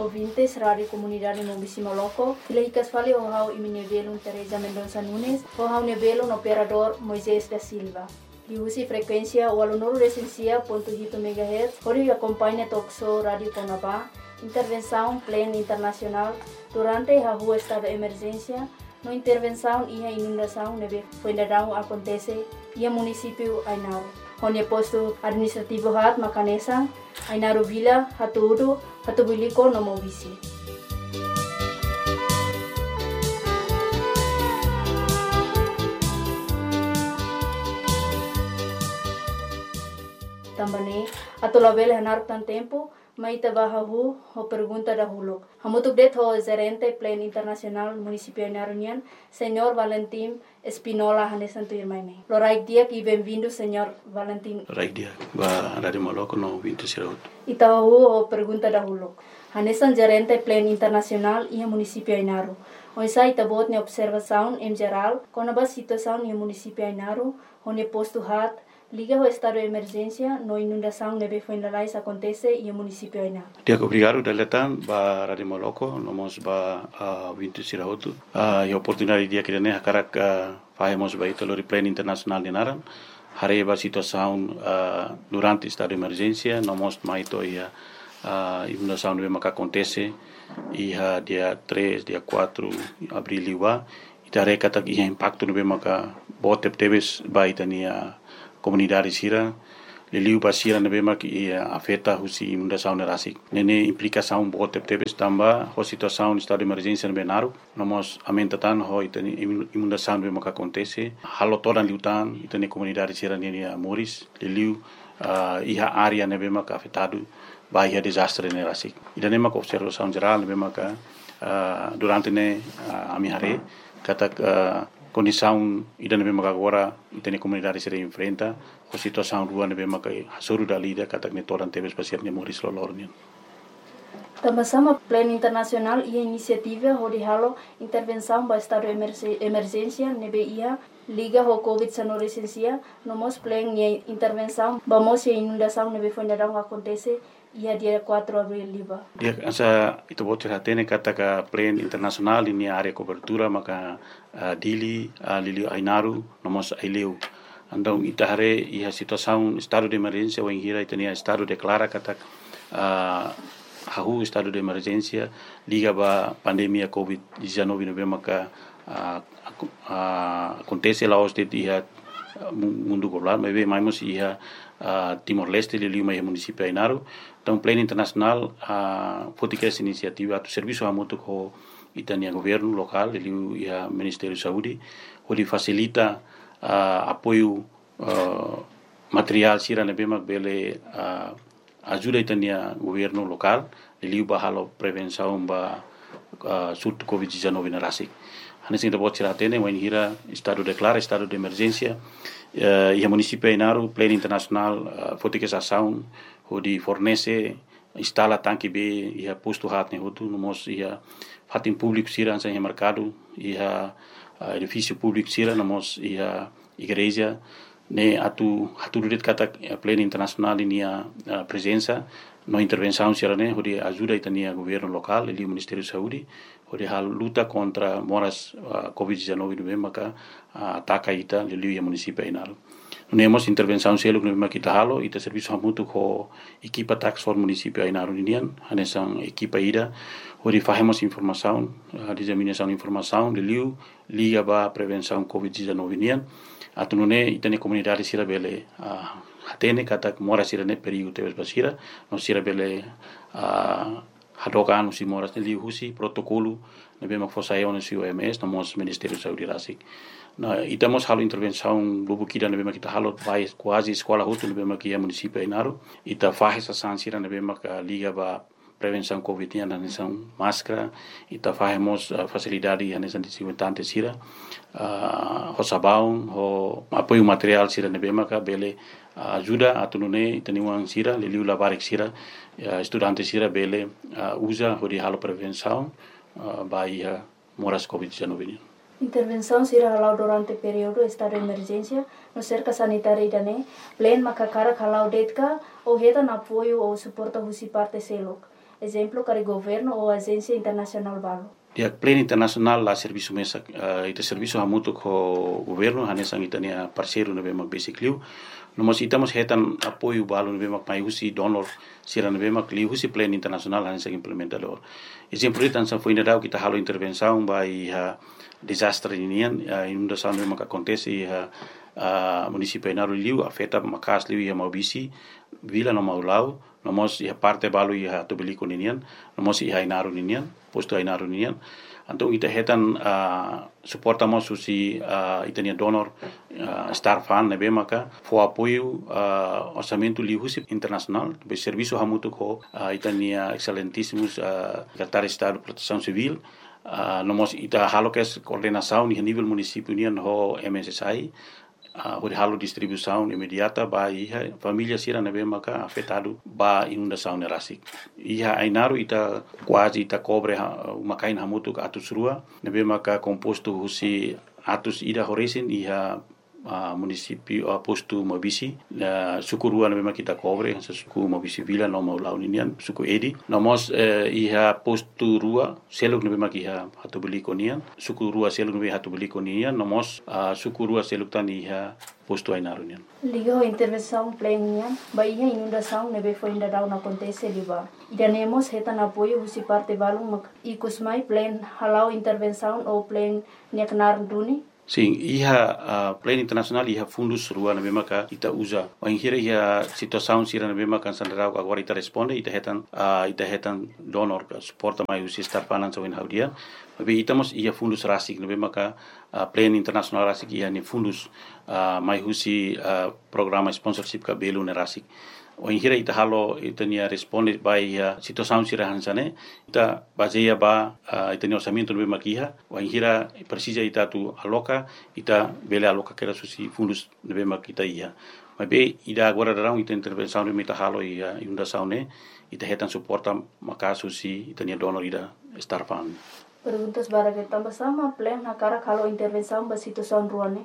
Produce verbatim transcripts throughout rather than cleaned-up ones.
ouvintes, Rádio Comunidade Mobisi Moloco. Filahicas fale o hau iminebelum Teresa Mendonça Nunes, o hau nebelum operador Moisés da Silva. Diusi frequência o aluno recensia ponto oito megahertz, hori acompanha Toxo Rádio Conabá, intervenção plena internacional durante a rua estado de emergência, no intervenção e a inundação neve fuendadão acontece e a município Ainaro. Onde posto administrativo hat Macanesa, Ainaro Vila, Hatuudu, Hatubuliko no Mobisi. Também, atolabele hanar tan tempo, maita bahahu ho pergunta dahulu. Hamutuk det ho gerente Plan Internacional Municipio Ainarunian, Senhor Valentim Espinola Hanesanto Irmaine. Loraik dia e bem-vindo, Senhor Valentim. Loraik dia, ba Rádio Moloco no vinte Siraut. Itahu ho pergunta dahulu. Hanesan gerente Plan Internacional e Municipio Ainaru. Oisa itabot ne observação em geral, com a situação no Municipio Ainaru, onde posto hat liga o estado de emergência, no inundação neve fuendalais acontece e o município ainda. Dia obrigado daletan ba Rádio Moloco, nomos ba vinte Siraut. A oportunidade dia que ne hakarak fazemos ba itolori Plan Internacional de Naran. Hare ba situação durante estado de emergência, nomos maito ia inundação neve maka acontece e dia três, dia quatro abril iwa. Itare kata ia impacto neve maka botep teves ba itania comunidade sira leliu basira nebema que afeta husi inundação na rasik nene implicação bote tebes tamba ho situação estado de emergência no Benaru nomos amentatan ho itani inundação nebema que acontece halo todan liutan itani comunidade sira nene Moris leliu iha área nebema que afetado vai a desastre na rasik idanema ko observação geral nebema que durante ne amihare kata condição ida nebe maka agora itene comunidade se enfrenta a situação rua nebe maka hasuru dalida kata ne toran tebes pasiat ne Moris lolornian. Também Plan Internacional e a iniciativa de halo intervenção para estado de emergência nebe ia liga ho covid dezenove licencia nomos plan e intervenção vamos e inundação nebe fuendadão acontece ia dia quatro de abril liba. Dia asa itu bote hatene kata ka Plan Internacional ini area cobertura maka uh, dili uh, lili Ainaru nomos aileu. Andong itahare ia situação estado de emergência ou engira itania estado declara kata uh, hahu estado de emergência liga ba pandemia covid dezenove no maka uh, uh, acontece lá os de dia mundo global mas bem mais ia uh, Timor-Leste lili mai município Ainaru. Então, Plan Internacional, a fotica essa iniciativa, o serviço a muito com itania governo local, ele e a Ministério da Saúde, onde facilita uh, apoio uh, material sira nebema bele uh, ajuda itania governo local, ele bahalo prevenção ba uh, surto covid dezenove na rasik. Hanes ainda pode tirar tene, when hira estado declara estado de emergência, uh, e a município Ainaru, Plan Internacional, uh, fotica essa ação onde fornece instala tanque B e a posto hat ne hotu nomos ia fatin público sira sem mercado e a edifício público sira nomos ia igreja ne atu atu det kata Plan Internacional ini a presença no intervenção sira ne onde ajuda itania governo local e o Ministério da Saúde onde a luta contra moras covid dezenove no maka ataca ita lili o município Ainaru. Nemos intervenção selo que kita halo ita serviço hamutu ko equipa tax for município Ainaru Indian hanesan equipa ida onde fazemos informação a disseminação de informação de liu liga ba prevenção covid dezenove Indian atunune itane comunidade sira bele atene kata mora sira ne perigo tebes basira no sira bele hadokan usi moras liu husi protocolo nebe mak fosayon usi O M S nomos Ministério da Saúde rasik. Na itamos halo intervenção lubu kida nebe mak kita halo vai quase escola hutu nebe mak ia município Ainaru ita faz essa sansira nebe mak liga ba prevenção covid na nação máscara ita fazemos facilidade na nação desinfetante sira ho sabão ho apoio material sira nebe mak bele ajuda atunune itaniwang sira leliu labarik sira estudante sira bele usa ho di halo prevenção vai moras covid dezenove. Intervenção será halau durante o período estado de emergência no cerca sanitária idane, plan makakara halau detka ou reta na apoio ou suporta husi parte selok. exemplo para governo ou agência internacional balo. Dia plan internasional la serviço mesa uh, ita serviço hamutu ko governo hanesang ita nia parceiro na bemak basic liu nomos ita mos hetan apoio balo na bemak mai husi donor sira na bemak liu husi plan internasional hanesang implementador exemplo itan sa foi na dau kita halo intervenção by ha desastre inian uh, inundação na bemak acontece ha uh, município Ainaru liu afeta makas liu ia maubisi vila no maulau nomos ia parte balo ia tobeliko ninian nomos ia Ainaru ninian posto Ainaru ninian antong ita hetan uh, suportamos susi uh, itania donor uh, star fund nebe maka fo apoio uh, orçamento li husi internacional be serviço hamutu ko uh, itania excelentíssimos uh, secretário de Estado de Proteção Civil uh, nomos ita halo kes coordenação ni nível município nian ho M S S I Uh, halo distribuição imediata ba iha família sira nebe maka afetado ba inundação nerasik iha Ainaru ita quase ita cobre uh, makain hamutu ka atus rua nebe maka composto husi atus ida horesin iha uh, município uh, posto Mobisi uh, suku rua nebe maka kita cobre sa suku Mobisi Vila no mau launinian suku Edi nomos uh, iha posto rua seluk nebe maka iha hatu beli konian suku rua seluk nebe hatu beli konian nomos uh, suku rua seluk tan iha posto Ainaru nian liga ho intervenção plenian ba iha inundação nebe foi ainda dau na acontece liba ganemos hetan apoio husi parte balung mak ikus mai plan halau intervenção ou plan neknar duni. Sim, iha uh, plan internasional iha fundus rua na memaka ita usa. Wan hira iha situação sira na memaka sandarau agora ita responde ita hetan uh, ita hetan donor ka suporta mai usi star finance win haudia. Tapi ita mos iha fundus rasik na memaka uh, plan internasional rasik iha ni fundus uh, mai usi uh, programa sponsorship ka belu na rasik. Wan hira ita halo ita nia responde by uh, situação sira hansane ita baseia ba uh, ita ni orçamento no makiha wan hira precisa ita tu aloca ita bele aloca kera susi fundus no makita ia mas be ida agora darão ita intervenção no ita halo ia inundação ne ita hetan suporta maka susi ita ni donor ida star fund. Perguntas bara que tambah sama plan hakara kalau intervenção ba situação ruane.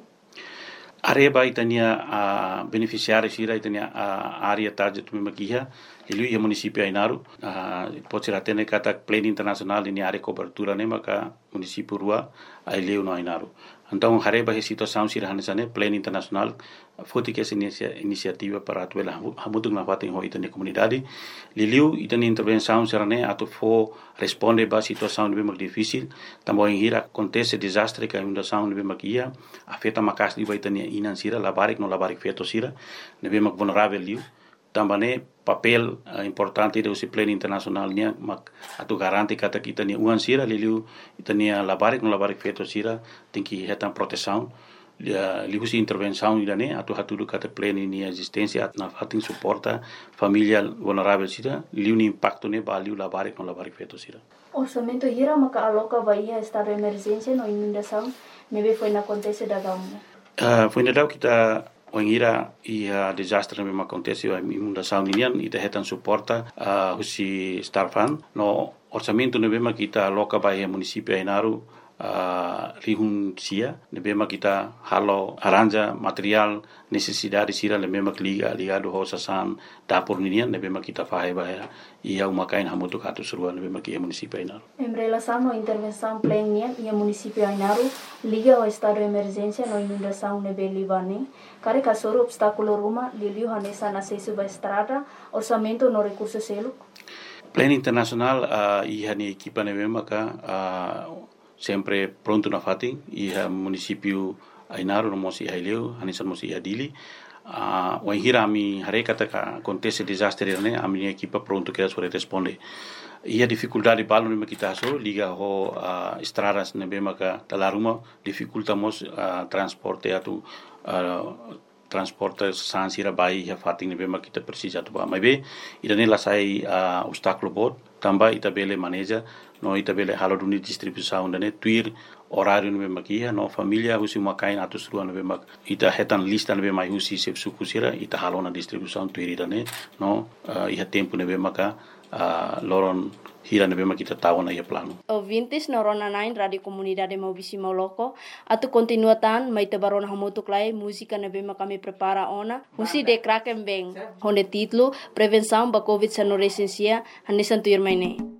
Areba itania uh, beneficiário sira itania uh, área target tu makiha ilu ia município Ainaru uh, pode ser até kata plan internacional ini área cobertura ne maka município rua aileu no Ainaru então hareba he situação sira hanesane plan internacional foti que essa iniciativa para atuela hamutung na fatin ho itania comunidade liliu itania intervenção sira ne atu fo responde ba situação bem mais difícil também hira acontece desastre que inundação bem makia afeta makas li itania inan sira labarik no labarik feto sira bem mais vulnerável liu também papel uh, importante do esse plano internacional nia mak atu garanti kata kita ni uan sira liliu itania labarik no labarik feto sira tem que hetan proteção li husi intervenção ida ne atu hatu kata plano ni existência na fatin suporta família vulnerável sira liu ni impacto ne ba liu labarik no labarik feto sira orçamento hira maka aloca bahia estado de emergência no inundação nebe foi na acontece da gamu uh, foi na dau kita Wangira ia desastre memang acontece a inundação inian ita hetan suporta uh, husi star fund no orçamento ne bema kita loka baia município Ainaru uh, rihun sia ne bema kita halo aranja material necessidade sira le bema liga ligado ho sasan dapur inian ne bema kita fahe baia ia umakain hamutu katu surua ne bema kia município Ainaru em relação à intervenção plenian ia município Ainaru liga ao estado de emergência no inundação ne belibane Kare kasoro obstáculo ruma liliu hanesa na sesuba estrada orçamento no recurso selo. Plan internacional uh, iha ni equipa ne maka uh, sempre pronto na fatin iha município Ainaru no mosi haileu hanesa mosi adili uh, wan hira mi hare kata ka acontece desastre ne ami equipa pronto que sobre responde ia dificuldade balo ne kita so liga ho uh, estradas ne maka talaruma dificultamos uh, transporte atu Uh, transporte sansira bai ya fating ne bema kita precisa tu ba mai be ida ne la sai uh, obstáculo bot tamba ita bele maneja no ita bele halo duni distribuição ne tuir horário ne bema kia no familia husi makain atus rua ne bema ita hetan lista ne bema husi se suku sira ita halo na distribuição tuir ida ne no uh, iha tempo ne bema ka uh, loron hira na bema kita tahu na ia plano. Ouvintes na Rona nine Radio Comunidade Maubisi Mauloko, atu continua tan mai te barona hamutuk lai música na bema kami prepara ona, musi de kraken beng, honde titlo prevenção ba covid dezenove recensia, hanesan tuir mai ne.